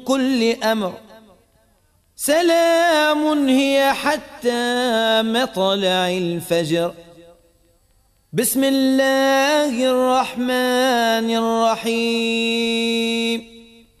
كل أمر، سلام هي حتى مطلع الفجر. بسم الله الرحمن الرحيم.